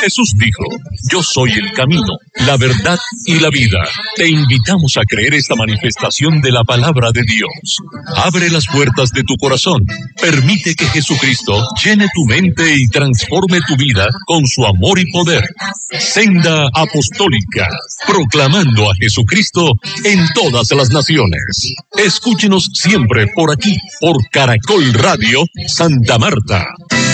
Jesús dijo: yo soy el camino, la verdad y la vida. Te invitamos a creer esta manifestación de la palabra de Dios. Abre las puertas de tu corazón. Permite que Jesucristo llene tu mente y transforme tu vida con su amor y poder. Senda Apostólica, proclamando a Jesucristo en todas las naciones. Escúchenos siempre por aquí, por Caracol Radio Santa Marta.